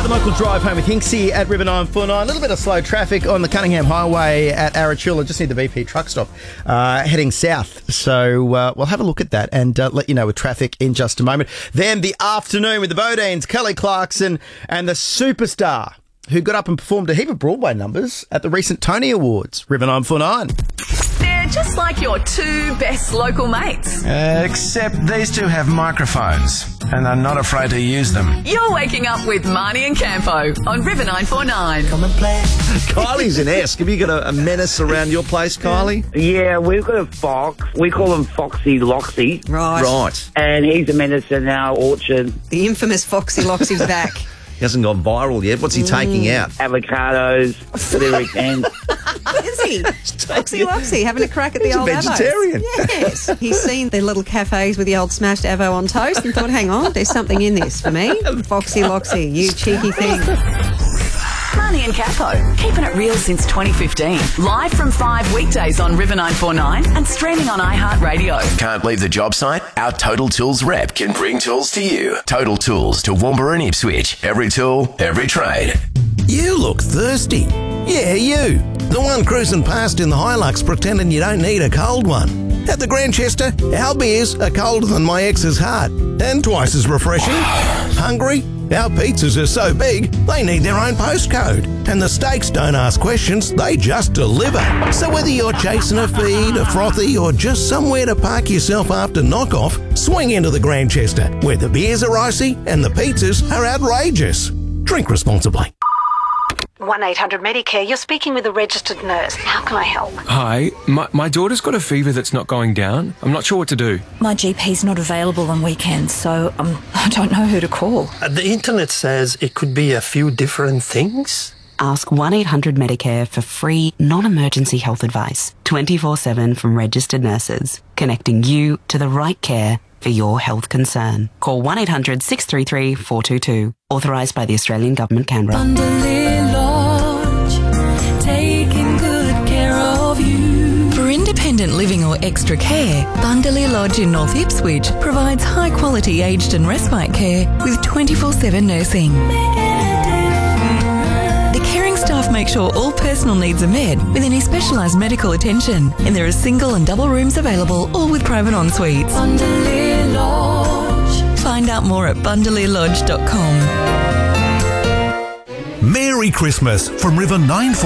Local drive home with Hinksy at River 949. A little bit of slow traffic on the Cunningham Highway at Arachula, just near the BP truck stop, heading south. So we'll have a look at that and let you know with traffic in just a moment. Then the afternoon with the Bodines, Kelly Clarkson and the superstar who got up and performed a heap of Broadway numbers at the recent Tony Awards. River 949. They're just like your two best local mates. Except these two have microphones and are not afraid to use them. You're waking up with Marnie and Campo on River 949. Come and play. Kylie's in Esk. Have you got a menace around your place, Kylie? Yeah, we've got a fox. We call him Foxy Loxy. Right. And he's a menace in our orchard. The infamous Foxy Loxy's back. He hasn't gone viral yet. What's he taking out? Avocados, whatever he can. Is he? Foxy Loxy, having a crack at the old He's a vegetarian. Avos. Yes. He's seen the little cafes with the old smashed Avo on toast and thought, hang on, there's something in this for me. Foxy Loxy, you cheeky thing. Marnie and Campo, keeping it real since 2015. Live from 5 weekdays on River 949 and streaming on iHeartRadio. Can't leave the job site? Our Total Tools rep can bring tools to you. Total Tools to Toowoomba and Ipswich. Every tool, every trade. You look thirsty. Yeah, you. The one cruising past in the Hilux pretending you don't need a cold one. At the Grantchester, our beers are colder than my ex's heart and twice as refreshing. Hungry? Our pizzas are so big, they need their own postcode. And the steaks don't ask questions, they just deliver. So whether you're chasing a feed, a frothy, or just somewhere to park yourself after knockoff, swing into the Grantchester, where the beers are icy and the pizzas are outrageous. Drink responsibly. 1-800-Medicare, you're speaking with a registered nurse. How can I help? Hi, my daughter's got a fever that's not going down. I'm not sure what to do. My GP's not available on weekends, so I don't know who to call. The internet says it could be a few different things. Ask 1-800-Medicare for free, non-emergency health advice, 24/7 from registered nurses, connecting you to the right care for your health concern. Call 1-800-633-422. Authorised by the Australian Government, Canberra. Bundalea Lodge, taking good care of you. For independent living or extra care, Bundalea Lodge in North Ipswich provides high-quality aged and respite care with 24/7 nursing. The caring staff make sure all personal needs are met with any specialised medical attention, and there are single and double rooms available, all with private en-suites. Bundalea Lodge. Find out more at bundalealodge.com. Merry Christmas from River 949.